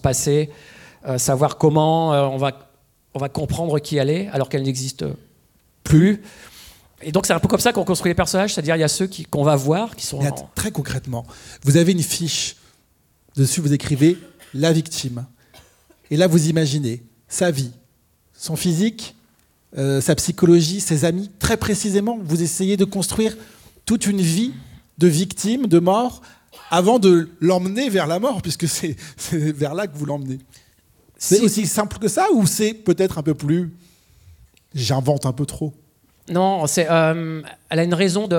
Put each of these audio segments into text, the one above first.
passé, savoir comment on va comprendre qui elle est alors qu'elle n'existe plus. Et donc c'est un peu comme ça qu'on construit les personnages, c'est-à-dire il y a ceux qu'on va voir, qui sont... Très concrètement, vous avez une fiche, dessus vous écrivez « la victime ». Et là vous imaginez sa vie, son physique, sa psychologie, ses amis, très précisément. Vous essayez de construire toute une vie de victime, de mort, avant de l'emmener vers la mort, puisque c'est vers là que vous l'emmenez. C'est aussi simple que ça, ou c'est peut-être un peu plus... J'invente un peu trop. Non, elle a une raison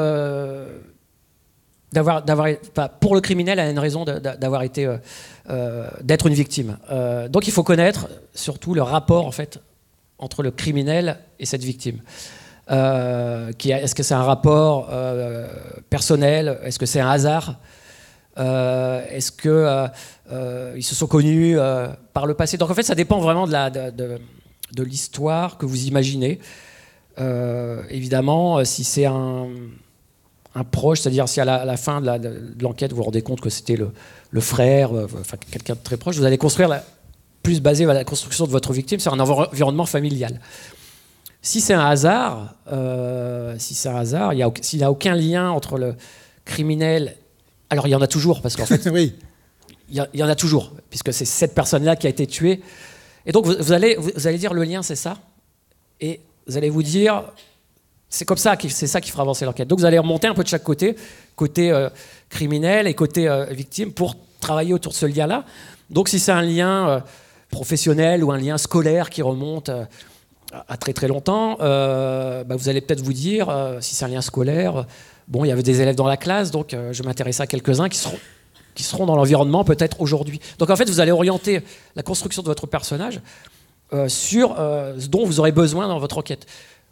pour le criminel, elle a une raison d'avoir été... d'être une victime. Donc il faut connaître surtout le rapport, en fait, entre le criminel et cette victime. Est-ce que c'est un rapport personnel? Est-ce que c'est un hasard? Est-ce qu'ils se sont connus par le passé? Donc en fait, ça dépend vraiment de l'histoire que vous imaginez. Évidemment, si c'est un proche, c'est-à-dire si à la fin de l'enquête, vous vous rendez compte que c'était le frère, quelqu'un de très proche, vous allez construire plus basé sur la construction de votre victime sur un environnement familial. Si c'est un hasard, s'il n'y a aucun lien entre le criminel... Alors, il y en a toujours, parce qu'en fait, oui. il y en a toujours, puisque c'est cette personne-là qui a été tuée. Et donc, vous allez dire, le lien, c'est ça. Et vous allez vous dire, c'est ça qui fera avancer l'enquête. Donc, vous allez remonter un peu de chaque côté criminel et côté victime, pour travailler autour de ce lien-là. Donc, si c'est un lien professionnel ou un lien scolaire qui remonte... à très très longtemps, vous allez peut-être vous dire, si c'est un lien scolaire, il y avait des élèves dans la classe, donc je m'intéresse à quelques-uns qui seront dans l'environnement peut-être aujourd'hui. Donc en fait, vous allez orienter la construction de votre personnage sur ce dont vous aurez besoin dans votre enquête.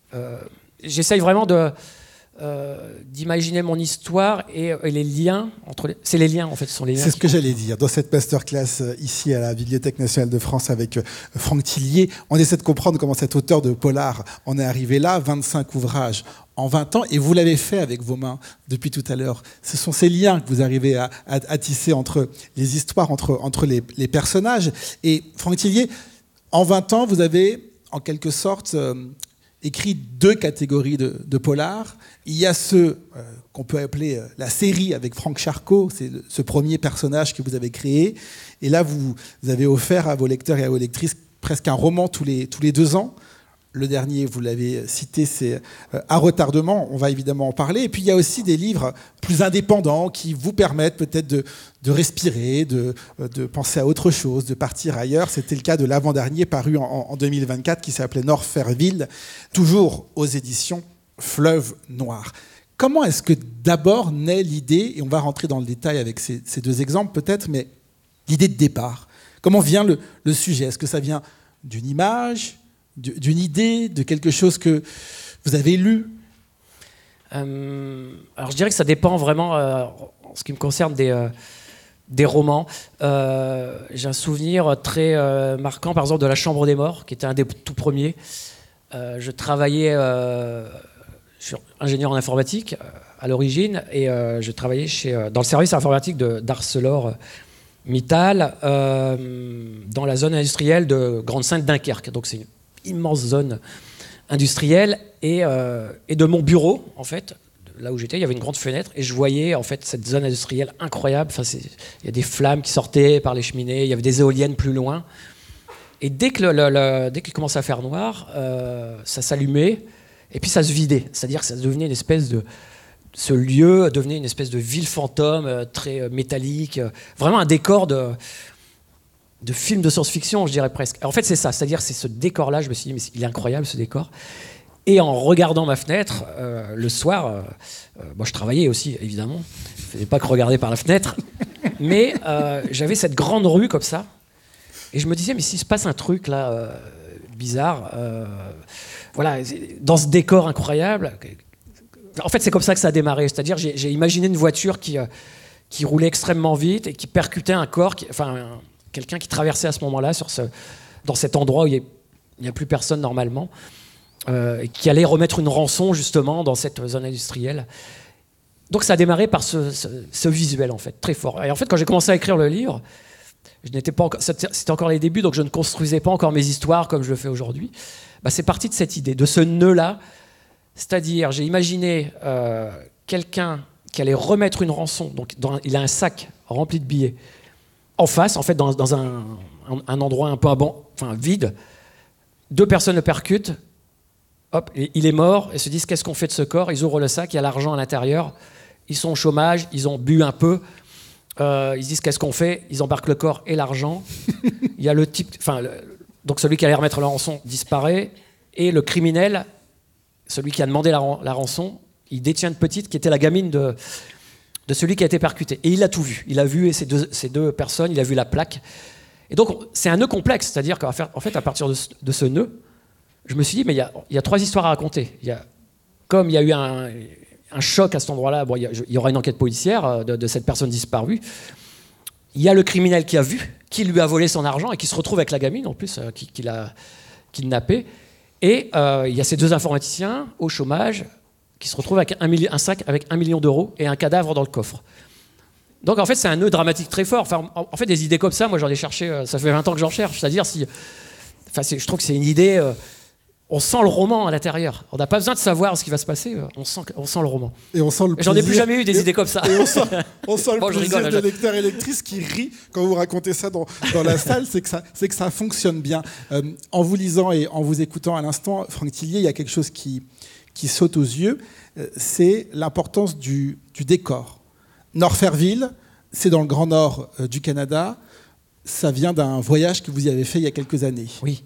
J'essaye vraiment d'imaginer mon histoire et les liens entre c'est les liens en fait, ce sont les liens. C'est ce que j'allais dire dans cette masterclass ici à la Bibliothèque nationale de France avec Franck Tillier. On essaie de comprendre comment cet auteur de polar en est arrivé là, 25 ouvrages en 20 ans, et vous l'avez fait avec vos mains depuis tout à l'heure. Ce sont ces liens que vous arrivez à tisser entre les histoires, entre les personnages. Et Franck Tillier, en 20 ans, vous avez en quelque sorte écrit 2 catégories de polars. Il y a ceux qu'on peut appeler la série avec Franck Charcot, c'est ce premier personnage que vous avez créé. Et là, vous avez offert à vos lecteurs et à vos lectrices presque un roman tous les 2 ans. Le dernier, vous l'avez cité, c'est À retardement. On va évidemment en parler. Et puis, il y a aussi des livres plus indépendants qui vous permettent peut-être de respirer, de penser à autre chose, de partir ailleurs. C'était le cas de l'avant-dernier paru en 2024 qui s'appelait Norferville, toujours aux éditions Fleuve Noir. Comment est-ce que d'abord naît l'idée, et on va rentrer dans le détail avec ces 2 exemples peut-être, mais l'idée de départ? Comment vient le sujet? Est-ce que ça vient d'une image, d'une idée, de quelque chose que vous avez lu? Alors je dirais que ça dépend vraiment, en ce qui me concerne, des romans. J'ai un souvenir très marquant, par exemple, de La Chambre des Morts, qui était un des tout premiers. Je travaillais, je suis ingénieur en informatique à l'origine, et je travaillais dans le service informatique d'ArcelorMittal, dans la zone industrielle de Grande-Sainte-Dunkerque. Donc c'est une immense zone industrielle, et de mon bureau, en fait, là où j'étais, il y avait une grande fenêtre, et je voyais en fait cette zone industrielle incroyable. Enfin, il y a des flammes qui sortaient par les cheminées, il y avait des éoliennes plus loin, et dès qu'il commençait à faire noir, ça s'allumait, et puis ça se vidait, c'est-à-dire que ça devenait une espèce de... Ce lieu devenait une espèce de ville fantôme, très métallique, vraiment un décor de film de science-fiction, je dirais presque. En fait, c'est ça, c'est-à-dire c'est ce décor-là, je me suis dit, mais il est incroyable ce décor. Et en regardant ma fenêtre, le soir, moi je travaillais aussi, évidemment, je ne faisais pas que regarder par la fenêtre, mais j'avais cette grande rue comme ça, et je me disais, mais s'il se passe un truc là, bizarre, voilà, dans ce décor incroyable, en fait c'est comme ça que ça a démarré, c'est-à-dire j'ai imaginé une voiture qui roulait extrêmement vite et qui percutait un corps, quelqu'un qui traversait à ce moment-là dans cet endroit où il n'y a plus personne normalement, et qui allait remettre une rançon justement dans cette zone industrielle. Donc ça a démarré par ce visuel en fait, très fort. Et en fait quand j'ai commencé à écrire le livre, c'était encore les débuts, donc je ne construisais pas encore mes histoires comme je le fais aujourd'hui. C'est parti de cette idée, de ce nœud-là. C'est-à-dire, j'ai imaginé quelqu'un qui allait remettre une rançon. Donc, il a un sac rempli de billets en face, en fait, dans un endroit un peu vide. 2 personnes le percutent. Hop, il est mort. Ils se disent, qu'est-ce qu'on fait de ce corps? Ils ouvrent le sac, il y a l'argent à l'intérieur. Ils sont au chômage, ils ont bu un peu. Ils se disent, qu'est-ce qu'on fait? Ils embarquent le corps et l'argent. Il y a le type... donc celui qui allait remettre la rançon disparaît. Et le criminel, celui qui a demandé la rançon, il détient une petite qui était la gamine de celui qui a été percuté. Et il a tout vu. Il a vu ces deux personnes, il a vu la plaque. Et donc, c'est un nœud complexe. C'est-à-dire qu'en fait, à partir de ce nœud, je me suis dit, mais il y a 3 histoires à raconter. Comme il y a eu un choc à cet endroit-là, il y aura une enquête policière de cette personne disparue. Il y a le criminel qui a vu, qui lui a volé son argent et qui se retrouve avec la gamine, en plus, qui l'a kidnappée. Et il y a ces 2 informaticiens au chômage qui se retrouvent avec un sac avec 1 million d'euros et un cadavre dans le coffre. Donc en fait, c'est un nœud dramatique très fort. En fait, des idées comme ça, moi j'en ai cherché, ça fait 20 ans que j'en cherche. C'est-à-dire, je trouve que c'est une idée, on sent le roman à l'intérieur. On n'a pas besoin de savoir ce qui va se passer, on sent le roman. Et on sent le plaisir. J'en ai plus jamais eu des idées comme ça. Et on sent le plaisir de lecteurs et lectrices qui rient quand vous racontez ça dans la salle, c'est que ça fonctionne bien. En vous lisant et en vous écoutant à l'instant, Franck Thillier, il y a quelque chose qui saute aux yeux, c'est l'importance du décor. Norferville, c'est dans le Grand Nord du Canada. Ça vient d'un voyage que vous y avez fait il y a quelques années. Oui.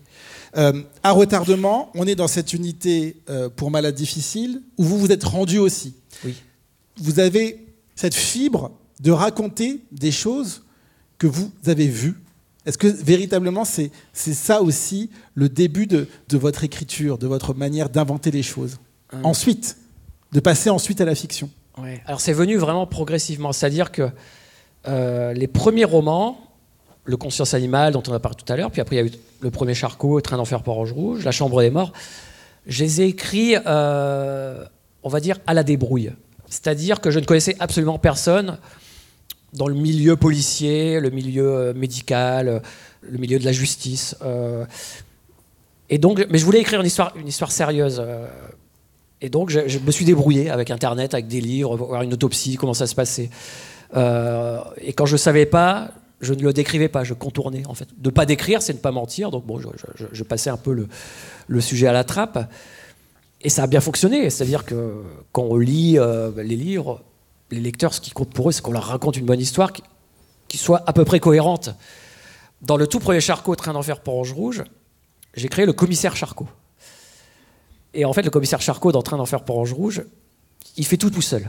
À retardement, on est dans cette unité pour malades difficiles où vous vous êtes rendu aussi. Oui. Vous avez cette fibre de raconter des choses que vous avez vues. Est-ce que véritablement c'est ça aussi le début de votre écriture, de votre manière d'inventer les choses? Ensuite, de passer ensuite à la fiction. Ouais. Alors c'est venu vraiment progressivement, c'est-à-dire que les premiers romans, Le Conscience animale dont on a parlé tout à l'heure, puis après il y a eu le premier Charcot, Train d'enfer pour Ange Rouge, La Chambre des morts, je les ai écrits, on va dire, à la débrouille. C'est-à-dire que je ne connaissais absolument personne dans le milieu policier, le milieu médical, le milieu de la justice. Et donc, mais je voulais écrire une histoire sérieuse. Et donc, je me suis débrouillé avec Internet, avec des livres, voir une autopsie, comment ça se passait. Et quand je ne savais pas, je ne le décrivais pas, je contournais, en fait. De ne pas décrire, c'est ne pas mentir. Donc, bon, je passais un peu le sujet à la trappe. Et ça a bien fonctionné. C'est-à-dire que quand on lit les livres, les lecteurs, ce qui compte pour eux, c'est qu'on leur raconte une bonne histoire qui soit à peu près cohérente. Dans le tout premier Charcot, Train d'enfer pour Ange Rouge, j'ai créé le commissaire Charcot. Et en fait, le commissaire Charcot, dans Train d'enfer pour Ange Rouge, il fait tout seul.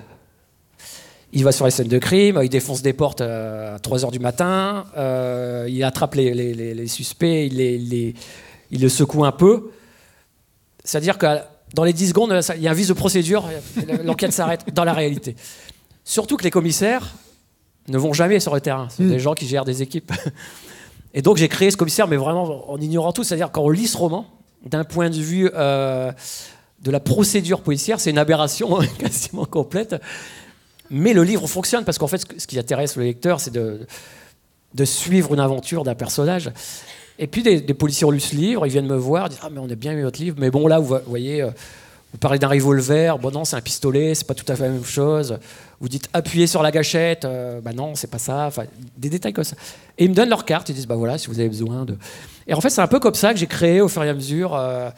Il va sur les scènes de crime, il défonce des portes à 3h du matin, il attrape les suspects, il les secoue un peu. C'est-à-dire que dans les 10 secondes, il y a un vice de procédure, l'enquête s'arrête dans la réalité. Surtout que les commissaires ne vont jamais sur le terrain. Ce sont des gens qui gèrent des équipes. Et donc j'ai créé ce commissaire, mais vraiment en ignorant tout. C'est-à-dire quand on lit ce roman, d'un point de vue de la procédure policière, c'est une aberration quasiment complète. Mais le livre fonctionne parce qu'en fait, ce qui intéresse le lecteur, c'est de suivre une aventure d'un personnage. Et puis des policiers ont lu ce livre, ils viennent me voir, ils disent « Ah, mais on a bien aimé votre livre, mais bon, là, vous voyez, vous parlez d'un revolver, bon non, c'est un pistolet, c'est pas tout à fait la même chose. Vous dites appuyez sur la gâchette, bah non, c'est pas ça. » Enfin, des détails comme ça. Et ils me donnent leur carte, ils disent « Bah voilà, si vous avez besoin de... » Et en fait, c'est un peu comme ça que j'ai créé au fur et à mesure un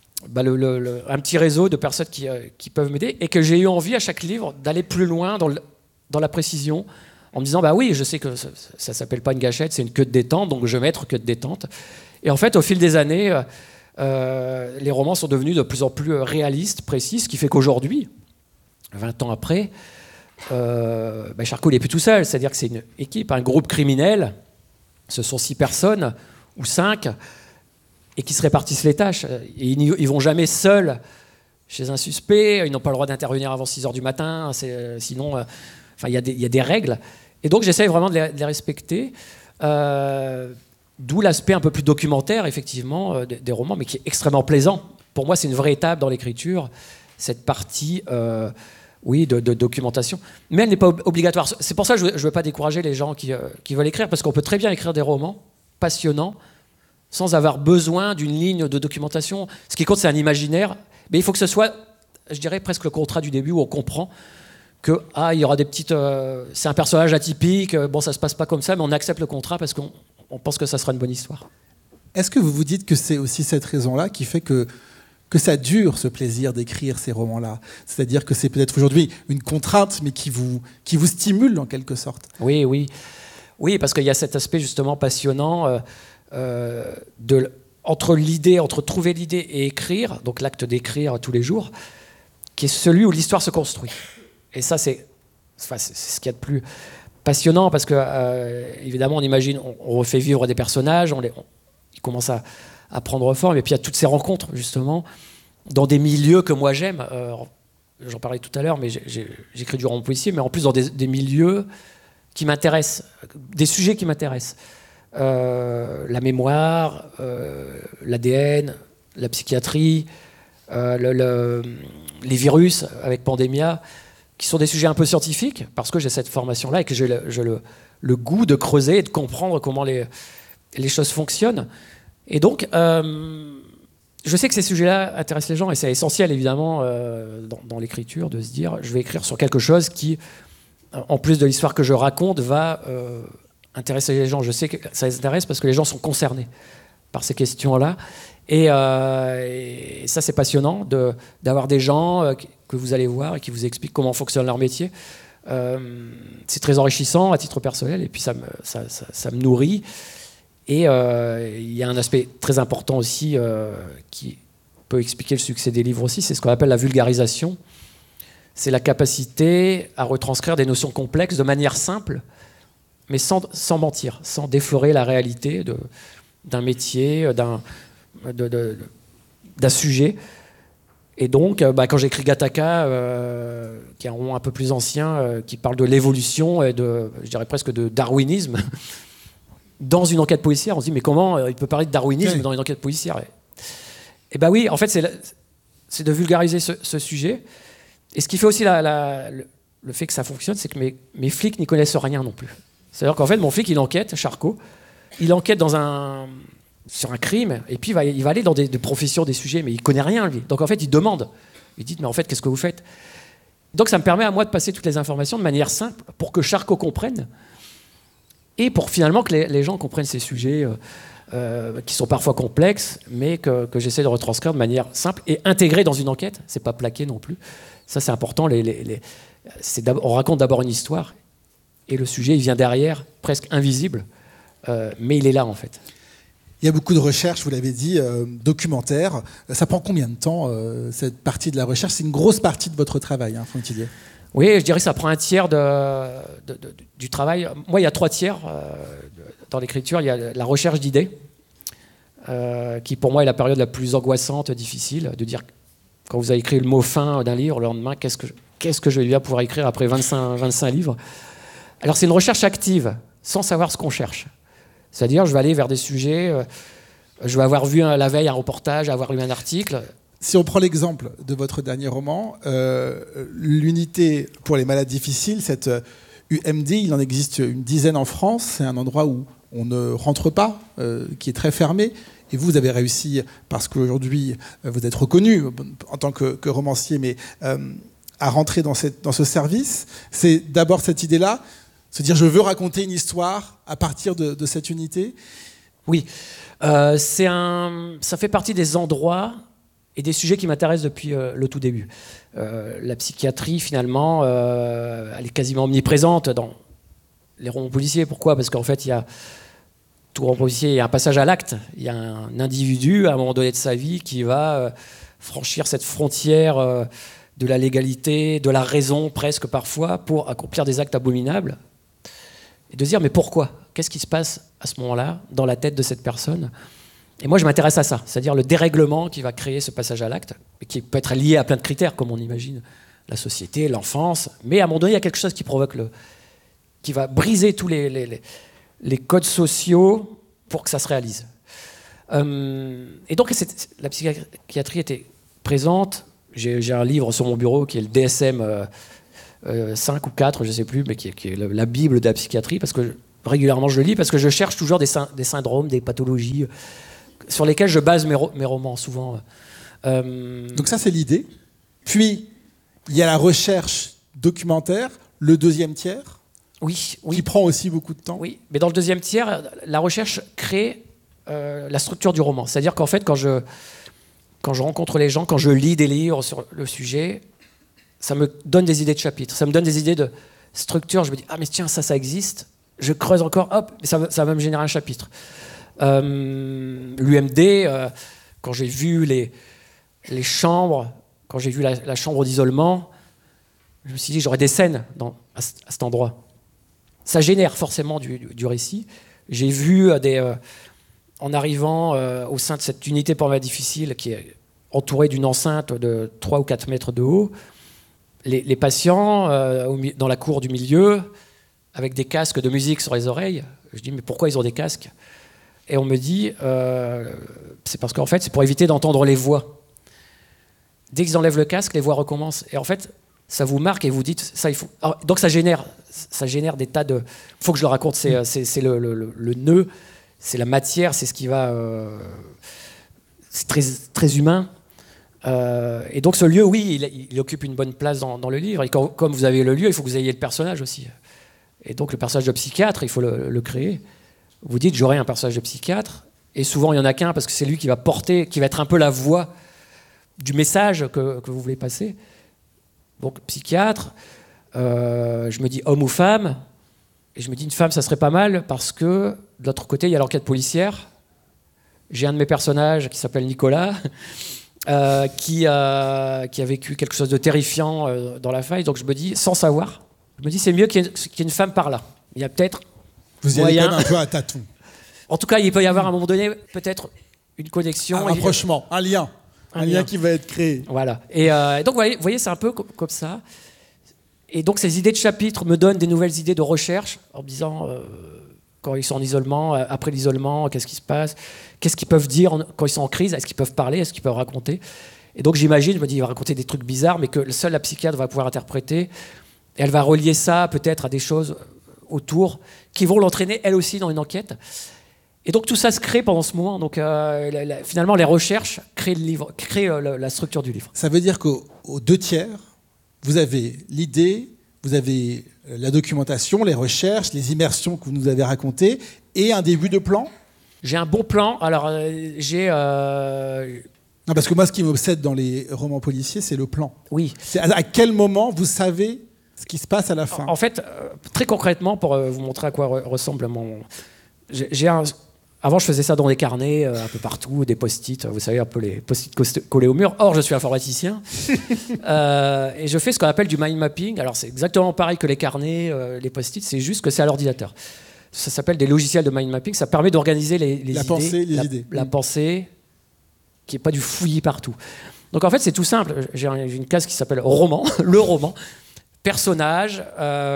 petit réseau de personnes qui peuvent m'aider et que j'ai eu envie à chaque livre d'aller plus loin dans la précision en me disant bah oui, je sais que ça s'appelle pas une gâchette, c'est une queue de détente, donc je vais mettre queue de détente. Et en fait, au fil des années, les romans sont devenus de plus en plus réalistes, précis, ce qui fait qu'aujourd'hui, 20 ans après, Charcot n'est plus tout seul, c'est-à-dire que c'est une équipe, un groupe criminel, ce sont 6 personnes ou 5, et qui se répartissent les tâches. Et ils ne vont jamais seuls chez un suspect, ils n'ont pas le droit d'intervenir avant 6h du matin, sinon, il y a des règles. Et donc j'essaye vraiment de les respecter, d'où l'aspect un peu plus documentaire, effectivement, des romans, mais qui est extrêmement plaisant. Pour moi, c'est une vraie étape dans l'écriture, cette partie oui, de documentation. Mais elle n'est pas obligatoire. C'est pour ça que je ne veux pas décourager les gens qui veulent écrire, parce qu'on peut très bien écrire des romans passionnants sans avoir besoin d'une ligne de documentation. Ce qui compte, c'est un imaginaire. Mais il faut que ce soit, je dirais, presque le contrat du début où on comprend que il y aura des petites... c'est un personnage atypique, bon, ça ne se passe pas comme ça, mais on accepte le contrat parce qu'on pense que ça sera une bonne histoire. Est-ce que vous vous dites que c'est aussi cette raison-là qui fait que ça dure, ce plaisir d'écrire ces romans-là? C'est-à-dire que c'est peut-être aujourd'hui une contrainte, mais qui vous stimule en quelque sorte. Oui, oui. Oui, parce qu'il y a cet aspect justement passionnant entre trouver l'idée et écrire, donc l'acte d'écrire tous les jours, qui est celui où l'histoire se construit. Et ça, c'est ce qu'il y a de plus passionnant, parce que évidemment, on imagine, on refait vivre des personnages, ils commencent à prendre forme, et puis il y a toutes ces rencontres, justement, dans des milieux que moi j'aime. J'en parlais tout à l'heure, mais j'écris du roman policier, mais en plus dans des milieux qui m'intéressent, des sujets qui m'intéressent. La mémoire, l'ADN, la psychiatrie, les virus avec Pandemia, qui sont des sujets un peu scientifiques, parce que j'ai cette formation-là et que j'ai le goût de creuser et de comprendre comment les choses fonctionnent. Et donc, je sais que ces sujets-là intéressent les gens, et c'est essentiel, évidemment, dans l'écriture, de se dire, je vais écrire sur quelque chose qui, en plus de l'histoire que je raconte, va intéresser les gens. Je sais que ça les intéresse parce que les gens sont concernés par ces questions-là. Et ça, c'est passionnant d'avoir des gens que vous allez voir et qui vous expliquent comment fonctionne leur métier. C'est très enrichissant à titre personnel, et puis ça me nourrit. Et il y a un aspect très important aussi qui peut expliquer le succès des livres aussi, c'est ce qu'on appelle la vulgarisation. C'est la capacité à retranscrire des notions complexes de manière simple, mais sans mentir, sans déflorer la réalité d'un métier, d'un sujet. Et donc, quand j'écris Gattaca, qui est un roman un peu plus ancien, qui parle de l'évolution et je dirais presque de darwinisme, dans une enquête policière, on se dit, mais comment il peut parler de darwinisme dans une enquête policière? Et oui, en fait, c'est de vulgariser ce sujet. Et ce qui fait aussi le fait que ça fonctionne, c'est que mes flics n'y connaissent rien non plus. C'est-à-dire qu'en fait, mon flic, il enquête, Charcot, il enquête sur un crime, et puis il va aller dans des professions, des sujets, mais il connaît rien, lui. Donc en fait, il demande. Il dit, mais en fait, qu'est-ce que vous faites? Donc ça me permet à moi de passer toutes les informations de manière simple pour que Charcot comprenne, et pour finalement que les gens comprennent ces sujets qui sont parfois complexes, mais que j'essaie de retranscrire de manière simple et intégrée dans une enquête. C'est pas plaqué non plus. Ça, c'est important. On raconte d'abord une histoire, et le sujet, il vient derrière, presque invisible, mais il est là, en fait. Il y a beaucoup de recherches, vous l'avez dit, documentaires. Ça prend combien de temps, cette partie de la recherche? C'est une grosse partie de votre travail, Franck Tillier. Oui, je dirais que ça prend un tiers du travail. Moi, il y a 3 tiers dans l'écriture. Il y a la recherche d'idées, qui pour moi est la période la plus angoissante, difficile, de dire, quand vous avez écrit le mot fin d'un livre, le lendemain, qu'est-ce que je vais bien pouvoir écrire après 25 livres? Alors c'est une recherche active, sans savoir ce qu'on cherche. C'est-à-dire, je vais aller vers des sujets, je vais avoir vu la veille un reportage, avoir lu un article. Si on prend l'exemple de votre dernier roman, l'unité pour les malades difficiles, cette UMD, il en existe une dizaine en France. C'est un endroit où on ne rentre pas, qui est très fermé. Et vous avez réussi, parce qu'aujourd'hui, vous êtes reconnu en tant que romancier, mais à rentrer dans ce service. C'est d'abord cette idée-là, se dire je veux raconter une histoire à partir de cette unité. Oui, ça fait partie des endroits et des sujets qui m'intéressent depuis le tout début. La psychiatrie, finalement, elle est quasiment omniprésente dans les romans policiers. Pourquoi? Parce qu'en fait, tout roman policier, il y a un passage à l'acte. Il y a un individu, à un moment donné de sa vie, qui va franchir cette frontière de la légalité, de la raison, presque parfois, pour accomplir des actes abominables. Et de se dire, mais pourquoi? Qu'est-ce qui se passe à ce moment-là, dans la tête de cette personne? Et moi, je m'intéresse à ça, c'est-à-dire le dérèglement qui va créer ce passage à l'acte, et qui peut être lié à plein de critères, comme on imagine, la société, l'enfance. Mais à un moment donné, il y a quelque chose qui provoque qui va briser tous les codes sociaux pour que ça se réalise. Et donc, la psychiatrie était présente. J'ai un livre sur mon bureau qui est le DSM 5 ou 4, je ne sais plus, mais qui est la Bible de la psychiatrie, parce que régulièrement je le lis, parce que je cherche toujours des syndromes, des pathologies sur lesquelles je base mes romans, souvent. Donc ça, c'est l'idée. Puis, il y a la recherche documentaire, le deuxième tiers, oui. qui prend aussi beaucoup de temps. Oui, mais dans le deuxième tiers, la recherche crée la structure du roman. C'est-à-dire qu'en fait, quand je rencontre les gens, quand je lis des livres sur le sujet, ça me donne des idées de chapitres, ça me donne des idées de structure. Je me dis, ah mais tiens, ça existe. Je creuse encore, hop, et ça va me générer un chapitre. L'UMD, quand j'ai vu les chambres, quand j'ai vu la chambre d'isolement, je me suis dit, j'aurais des scènes à cet endroit. Ça génère forcément du récit. J'ai vu en arrivant au sein de cette unité pour malades difficiles qui est entourée d'une enceinte de 3 ou 4 mètres de haut, les patients dans la cour du milieu, avec des casques de musique sur les oreilles. Je dis, mais pourquoi ils ont des casques? Et on me dit, c'est parce qu'en fait, c'est pour éviter d'entendre les voix. Dès qu'ils enlèvent le casque, les voix recommencent. Et en fait, ça vous marque et vous dites, ça, il faut... Alors, donc ça génère des tas de... Il faut que je le raconte, c'est le nœud, c'est la matière, c'est ce qui va... c'est très, très humain. Et donc ce lieu, oui, il occupe une bonne place dans le livre. Et comme vous avez le lieu, il faut que vous ayez le personnage aussi. Et donc le personnage de psychiatre, il faut le créer. Vous dites, j'aurai un personnage de psychiatre. Et souvent, il n'y en a qu'un parce que c'est lui qui va porter, qui va être un peu la voix du message que vous voulez passer. Donc psychiatre, je me dis homme ou femme. Et je me dis une femme, ça serait pas mal parce que de l'autre côté, il y a l'enquête policière. J'ai un de mes personnages qui s'appelle Nicolas. Qui a vécu quelque chose de terrifiant dans la faille. Donc je me dis, sans savoir, je me dis c'est mieux qu'il y ait une femme par là. Il y a peut-être vous y allez quand même un peu à tâtons. En tout cas, il peut y avoir à un moment donné peut-être une connexion. Un rapprochement, un lien qui va être créé. Voilà. Et donc vous voyez, c'est un peu comme ça. Et donc ces idées de chapitres me donnent des nouvelles idées de recherche en me disant... quand ils sont en isolement, après l'isolement, qu'est-ce qui se passe? Qu'est-ce qu'ils peuvent dire quand ils sont en crise? Est-ce qu'ils peuvent parler? Est-ce qu'ils peuvent raconter? Et donc j'imagine, je me dis, il va raconter des trucs bizarres, mais que seule la psychiatre va pouvoir interpréter. Et elle va relier ça peut-être à des choses autour qui vont l'entraîner, elle aussi, dans une enquête. Et donc tout ça se crée pendant ce moment. Donc finalement, les recherches créent le livre, créent la structure du livre. Ça veut dire qu'aux 2 tiers, vous avez l'idée, vous avez la documentation, les recherches, les immersions que vous nous avez racontées, et un début de plan. J'ai un bon plan. Alors, j'ai... Non, parce que moi, ce qui m'obsède dans les romans policiers, c'est le plan. Oui. C'est à quel moment vous savez ce qui se passe à la fin. En fait, très concrètement, pour vous montrer à quoi ressemble mon... Avant, je faisais ça dans des carnets, un peu partout, des post-it, vous savez, un peu les post-it collés au mur. Or, je suis informaticien. Et je fais ce qu'on appelle du mind mapping. Alors, c'est exactement pareil que les carnets, les post-it, c'est juste que c'est à l'ordinateur. Ça s'appelle des logiciels de mind mapping. Ça permet d'organiser les idées. La pensée, qui n'est pas du fouillis partout. Donc, en fait, c'est tout simple. J'ai une case qui s'appelle roman, le roman. Personnages,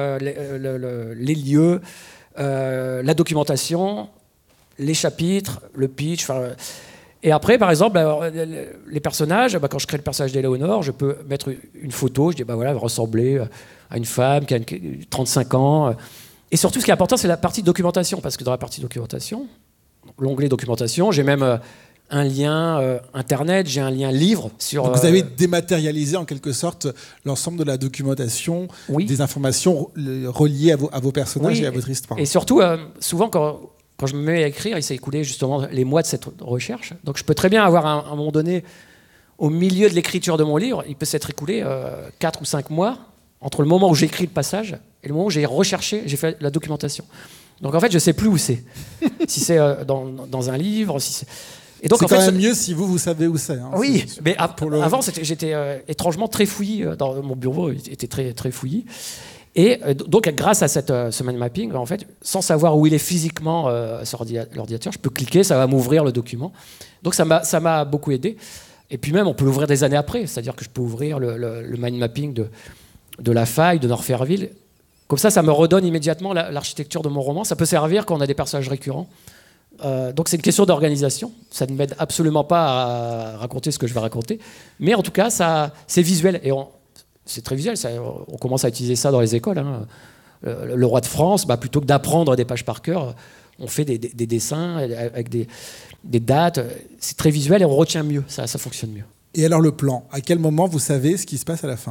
les lieux, la documentation... les chapitres, le pitch. Et après, par exemple, les personnages, quand je crée le personnage d'Éléonore, je peux mettre une photo, je dis, voilà, elle va ressembler à une femme qui a 35 ans. Et surtout, ce qui est important, c'est la partie documentation, parce que dans la partie documentation, l'onglet documentation, j'ai même un lien Internet, j'ai un lien livre sur... Donc vous avez dématérialisé en quelque sorte l'ensemble de la documentation, oui. Des informations reliées à vos personnages, oui, et à votre histoire. Et surtout, souvent, quand je me mets à écrire, il s'est écoulé justement les mois de cette recherche. Donc je peux très bien avoir à un moment donné, au milieu de l'écriture de mon livre, il peut s'être écoulé 4 ou 5 mois entre le moment où j'ai écrit le passage et le moment où j'ai recherché, j'ai fait la documentation. Donc en fait, je ne sais plus où c'est. Si c'est dans un livre, si c'est... Et donc, c'est quand même mieux si vous savez où c'est. Hein. Oui, mais avant, j'étais étrangement très fouillis. Dans mon bureau était très, très fouillis. Et donc, grâce à ce mind mapping, en fait, sans savoir où il est physiquement sur l'ordinateur, je peux cliquer, ça va m'ouvrir le document. Donc, ça m'a beaucoup aidé. Et puis même, on peut l'ouvrir des années après. C'est-à-dire que je peux ouvrir le mind mapping de la faille, de Nord-Ferville. Comme ça me redonne immédiatement l'architecture de mon roman. Ça peut servir quand on a des personnages récurrents, Donc c'est une question d'organisation. Ça ne m'aide absolument pas à raconter ce que je vais raconter. Mais en tout cas, c'est visuel. Et c'est très visuel. On commence à utiliser ça dans les écoles. Hein. Le roi de France, plutôt que d'apprendre des pages par cœur, on fait des dessins avec des dates. C'est très visuel et on retient mieux. Ça fonctionne mieux. Et alors le plan, à quel moment vous savez ce qui se passe à la fin?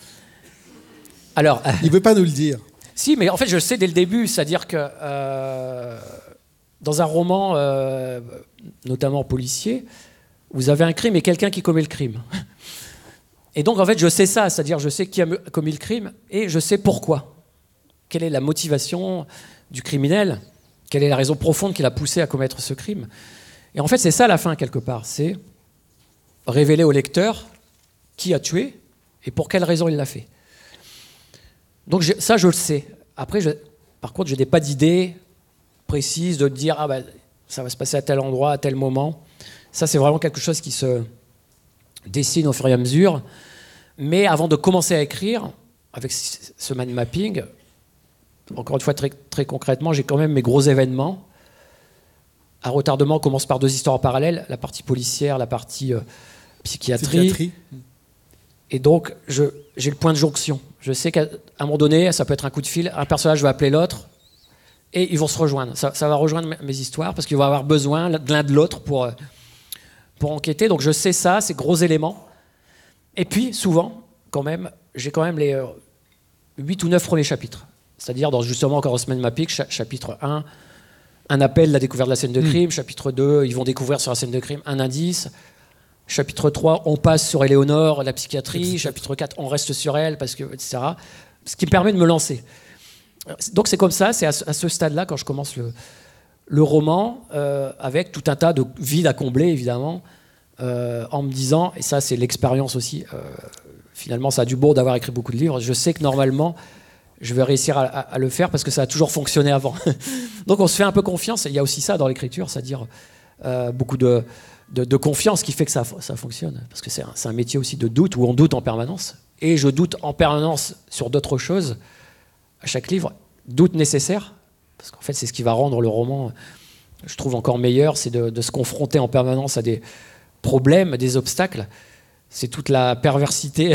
Alors, il ne veut pas nous le dire. Si, mais en fait, je le sais dès le début. C'est-à-dire que dans un roman, notamment policier, vous avez un crime et quelqu'un qui commet le crime. Et donc, en fait, je sais ça. C'est-à-dire, je sais qui a commis le crime et je sais pourquoi. Quelle est la motivation du criminel? Quelle est la raison profonde qui l'a poussé à commettre ce crime? Et en fait, c'est ça la fin, quelque part. C'est révéler au lecteur qui a tué et pour quelle raison il l'a fait. Donc ça, je le sais. Après, par contre, je n'ai pas d'idée précise de dire ça va se passer à tel endroit, à tel moment. Ça, c'est vraiment quelque chose qui se dessine au fur et à mesure. Mais avant de commencer à écrire, avec ce mind mapping, encore une fois, très, très concrètement, j'ai quand même mes gros événements. À retardement, on commence par 2 histoires en parallèle, la partie policière, la partie psychiatrie. Et donc, j'ai le point de jonction. Je sais qu'à un moment donné, ça peut être un coup de fil, un personnage va appeler l'autre, et ils vont se rejoindre. Ça va rejoindre mes histoires, parce qu'ils vont avoir besoin de l'un de l'autre pour enquêter. Donc je sais ça, ces gros éléments. Et puis, souvent, j'ai quand même les 8 ou 9 premiers chapitres. C'est-à-dire, justement, encore au Semaine Mapping, chapitre 1, un appel, la découverte de la scène de crime. Chapitre 2, ils vont découvrir sur la scène de crime un indice. Chapitre 3, on passe sur Éléonore, la psychiatrie. Chapitre 4, on reste sur elle, parce que, etc. Ce qui me permet de me lancer. Donc c'est comme ça, c'est à ce stade-là, quand je commence le roman, avec tout un tas de vides à combler, évidemment, en me disant, et ça c'est l'expérience aussi, finalement ça a du bon d'avoir écrit beaucoup de livres, je sais que normalement, je vais réussir à le faire parce que ça a toujours fonctionné avant. Donc on se fait un peu confiance, et il y a aussi ça dans l'écriture, c'est-à-dire beaucoup de confiance qui fait que ça fonctionne. Parce que c'est un métier aussi de doute, où on doute en permanence. Et je doute en permanence sur d'autres choses. À chaque livre, doute nécessaire. Parce qu'en fait, c'est ce qui va rendre le roman, je trouve, encore meilleur. C'est de se confronter en permanence à des problèmes, des obstacles. C'est toute la perversité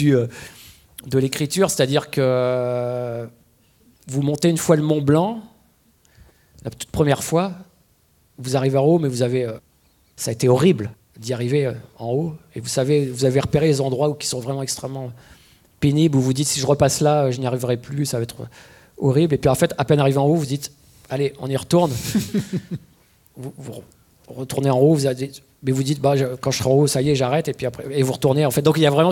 de l'écriture. C'est-à-dire que vous montez une fois le Mont Blanc, la toute première fois, vous arrivez en haut, mais vous avez... ça a été horrible d'y arriver en haut. Et vous avez repéré les endroits qui sont vraiment extrêmement pénibles, où vous dites, si je repasse là, je n'y arriverai plus, ça va être horrible. Et puis en fait, à peine arrivé en haut, vous dites, allez, on y retourne. vous retournez en haut, mais vous dites, quand je serai en haut, ça y est, j'arrête. Et puis après, et vous retournez. En fait, donc il y a vraiment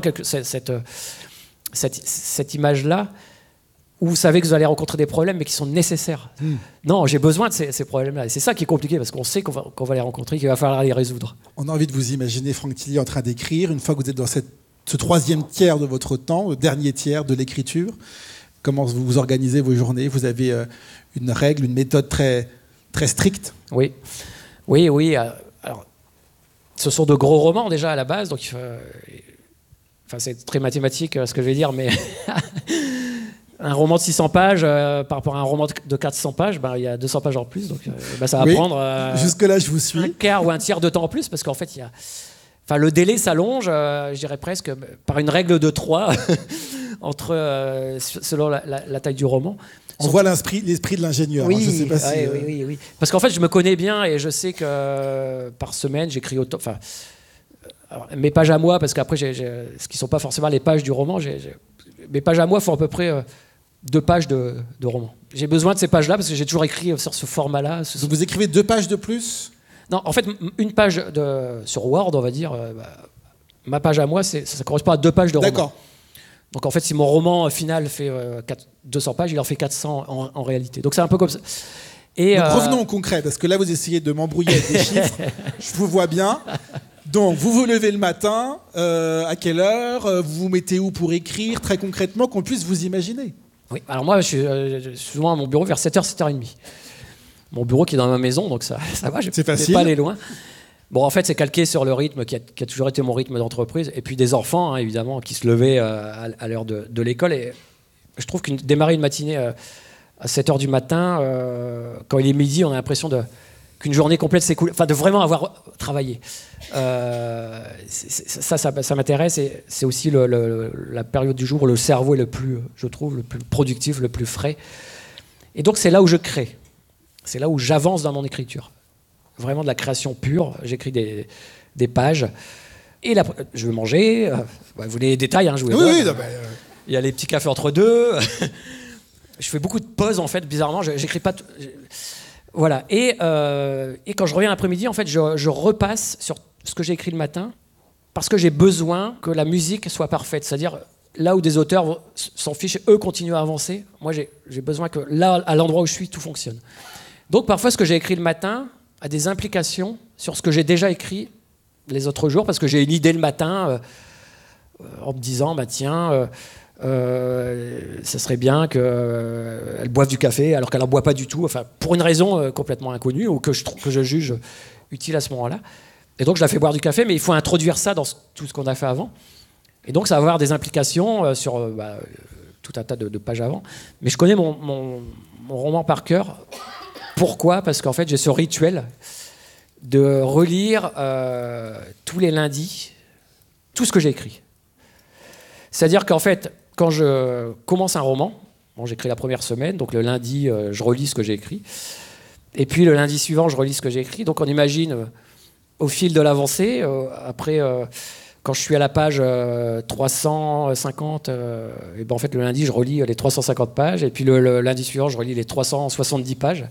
cette image-là, où vous savez que vous allez rencontrer des problèmes, mais qui sont nécessaires. Non, j'ai besoin de ces problèmes-là. Et c'est ça qui est compliqué, parce qu'on sait qu'on va les rencontrer, qu'il va falloir les résoudre. On a envie de vous imaginer Franck Tillier en train d'écrire, une fois que vous êtes dans ce 3e tiers de votre temps, le dernier tiers de l'écriture. Comment vous organisez vos journées? Vous avez une règle, une méthode très, très stricte? Oui. Alors, ce sont de gros romans, déjà, à la base, donc c'est très mathématique ce que je vais dire, mais... Un roman de 600 pages par rapport à un roman de 400 pages, il y a 200 pages en plus, donc ça va prendre jusque-là, je vous suis. Un quart ou un tiers de temps en plus, parce qu'en fait, le délai s'allonge, je dirais presque, par une règle de 3, selon la taille du roman. On voit l'esprit de l'ingénieur. Oui, je sais pas si, oui. Parce qu'en fait, je me connais bien et je sais que par semaine, j'écris autant... mes pages à moi, parce qu'après, ce qui ne sont pas forcément les pages du roman, mes pages à moi font à peu près 2 pages de roman. J'ai besoin de ces pages-là parce que j'ai toujours écrit sur ce format-là. Donc vous écrivez 2 pages de plus? Non, en fait, une page sur Word, on va dire, ma page à moi, ça correspond à 2 pages de roman. D'accord. Donc en fait, si mon roman final fait 200 pages, il en fait 400 en réalité. Donc c'est un peu comme ça. Et donc revenons au concret, parce que là, vous essayez de m'embrouiller avec des chiffres. Je vous vois bien. Donc, vous vous levez le matin, à quelle heure? Vous vous mettez où pour écrire, très concrètement, qu'on puisse vous imaginer? Oui, alors moi, je suis souvent à mon bureau vers 7h, 7h30. Mon bureau qui est dans ma maison, donc ça va, je ne vais pas aller loin. Bon, en fait, c'est calqué sur le rythme qui a toujours été mon rythme d'entreprise. Et puis des enfants, évidemment, qui se levaient à l'heure de l'école. Et je trouve démarrer une matinée à 7h du matin, quand il est midi, on a l'impression qu'une journée complète s'écoule, enfin de vraiment avoir travaillé. Ça m'intéresse, et c'est aussi la période du jour où le cerveau est le plus, je trouve, le plus productif, le plus frais. Et donc c'est là où je crée, c'est là où j'avance dans mon écriture. Vraiment de la création pure, j'écris des pages, et là, je veux manger, vous voulez les détails, hein, je vous les donne. Non, Il y a les petits cafés entre deux. Je fais beaucoup de pauses, en fait, bizarrement. J'écris pas. Voilà. Et quand je reviens l'après-midi, en fait, je repasse sur ce que j'ai écrit le matin parce que j'ai besoin que la musique soit parfaite. C'est-à-dire, là où des auteurs s'en fichent, eux continuent à avancer. Moi, j'ai besoin que là, à l'endroit où je suis, tout fonctionne. Donc, parfois, ce que j'ai écrit le matin a des implications sur ce que j'ai déjà écrit les autres jours parce que j'ai une idée le matin en me disant, bah tiens. Ça serait bien qu'elle boive du café alors qu'elle n'en boit pas du tout, enfin, pour une raison complètement inconnue ou que je juge utile à ce moment-là. Et donc je la fais boire du café, mais il faut introduire ça dans tout ce qu'on a fait avant. Et donc ça va avoir des implications sur tout un tas de pages avant. Mais je connais mon roman par cœur. Pourquoi ? Parce qu'en fait j'ai ce rituel de relire tous les lundis tout ce que j'ai écrit. C'est-à-dire qu'en fait, quand je commence un roman, j'écris la première semaine, donc le lundi, je relis ce que j'ai écrit. Et puis le lundi suivant, je relis ce que j'ai écrit. Donc on imagine, au fil de l'avancée, après, quand je suis à la page 350, et ben en fait le lundi, je relis les 350 pages. Et puis le lundi suivant, je relis les 370 pages.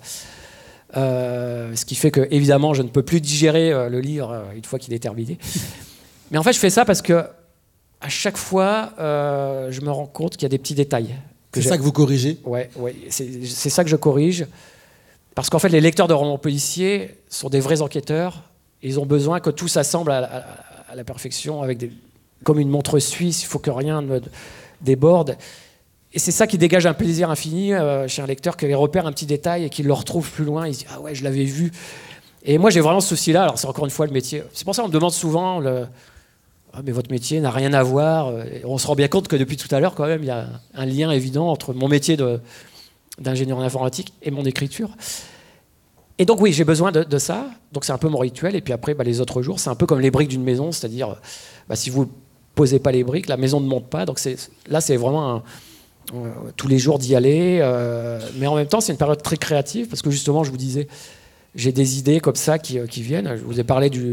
Ce qui fait que, évidemment, je ne peux plus digérer le livre une fois qu'il est terminé. Mais en fait, je fais ça parce que à chaque fois, je me rends compte qu'il y a des petits détails. C'est ça que vous corrigez ? Ouais, c'est ça que je corrige. Parce qu'en fait, les lecteurs de romans policiers sont des vrais enquêteurs. Ils ont besoin que tout s'assemble à la perfection, comme une montre suisse, il faut que rien ne déborde. Et c'est ça qui dégage un plaisir infini chez un lecteur, qu'il repère un petit détail et qu'il le retrouve plus loin. Il se dit « Ah ouais, je l'avais vu ». Et moi, j'ai vraiment ce souci-là. Alors, c'est encore une fois le métier. C'est pour ça qu'on me demande souvent... Ah, mais votre métier n'a rien à voir. Et on se rend bien compte que depuis tout à l'heure, quand même, il y a un lien évident entre mon métier d'ingénieur en informatique et mon écriture. Et donc, oui, j'ai besoin de ça. Donc, c'est un peu mon rituel. Et puis après, les autres jours, c'est un peu comme les briques d'une maison. C'est-à-dire, si vous ne posez pas les briques, la maison ne monte pas. Donc, là, c'est vraiment tous les jours d'y aller. Mais en même temps, c'est une période très créative parce que, justement, je vous disais, j'ai des idées comme ça qui viennent. Je vous ai parlé du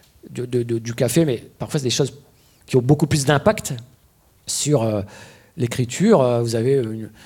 café, mais parfois c'est des choses qui ont beaucoup plus d'impact sur l'écriture. Vous avez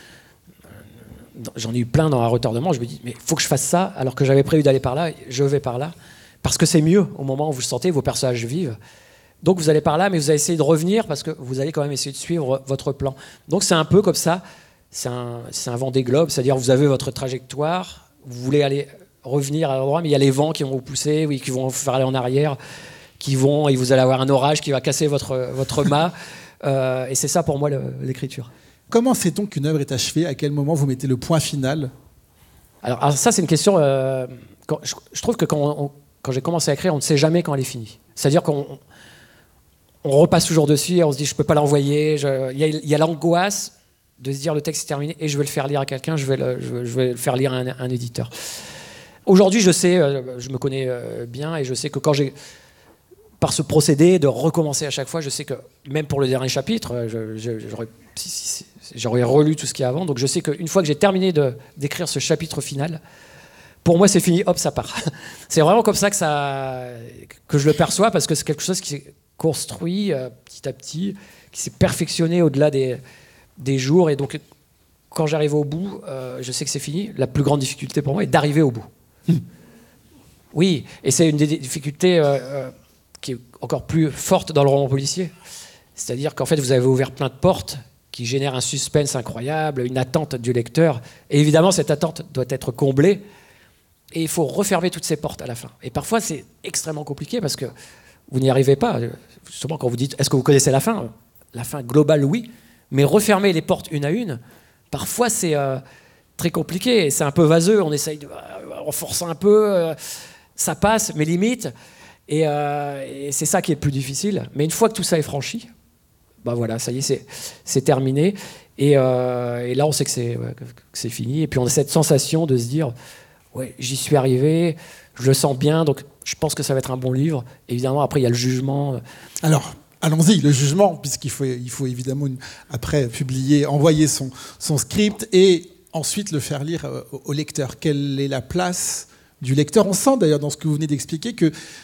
j'en ai eu plein dans Un retardement. Je me dis, mais il faut que je fasse ça alors que j'avais prévu d'aller par là. Je vais par là parce que c'est mieux au moment où vous le sentez, vos personnages vivent. Donc vous allez par là, mais vous allez essayer de revenir parce que vous allez quand même essayer de suivre votre plan. Donc c'est un peu comme ça. C'est un Vendée Globe, c'est-à-dire vous avez votre trajectoire, vous voulez revenir à l'endroit, mais il y a les vents qui vont vous pousser, qui vont vous faire aller en arrière, et vous allez avoir un orage qui va casser votre mât. Et c'est ça pour moi l'écriture. Comment sait-on qu'une œuvre est achevée ? À quel moment vous mettez le point final ? Alors ça, c'est une question... je trouve que quand j'ai commencé à écrire, on ne sait jamais quand elle est finie. C'est-à-dire qu'on repasse toujours dessus et on se dit, je ne peux pas l'envoyer. Il y a l'angoisse de se dire, le texte est terminé et je vais le faire lire à quelqu'un, je vais le faire lire à un éditeur. Aujourd'hui, je sais, je me connais bien et je sais que quand par ce procédé de recommencer à chaque fois, je sais que même pour le dernier chapitre, j'aurais relu tout ce qu'il y a avant. Donc je sais qu'une fois que j'ai terminé d'écrire ce chapitre final, pour moi c'est fini, hop, ça part. C'est vraiment comme ça que je le perçois parce que c'est quelque chose qui s'est construit petit à petit, qui s'est perfectionné au-delà des jours. Et donc quand j'arrive au bout, je sais que c'est fini. La plus grande difficulté pour moi est d'arriver au bout. Oui, et c'est une des difficultés qui est encore plus forte dans le roman policier. C'est-à-dire qu'en fait, vous avez ouvert plein de portes qui génèrent un suspense incroyable, une attente du lecteur. Et évidemment, cette attente doit être comblée. Et il faut refermer toutes ces portes à la fin. Et parfois, c'est extrêmement compliqué parce que vous n'y arrivez pas. Justement, quand vous dites « Est-ce que vous connaissez la fin ?» La fin globale, oui. Mais refermer les portes une à une, parfois, c'est très compliqué. C'est un peu vaseux. On essaye on force un peu. Ça passe, mais limite. Et c'est ça qui est le plus difficile. Mais une fois que tout ça est franchi, voilà, ça y est, c'est terminé. Et là, on sait que c'est fini. Et puis on a cette sensation de se dire, ouais, j'y suis arrivé, je le sens bien, donc je pense que ça va être un bon livre. Évidemment, après, il y a le jugement. Alors, allons-y, le jugement, puisqu'il faut, évidemment, après, publier, envoyer son script et ensuite le faire lire au lecteur. Quelle est la place du lecteur? On sent d'ailleurs dans ce que vous venez d'expliquer que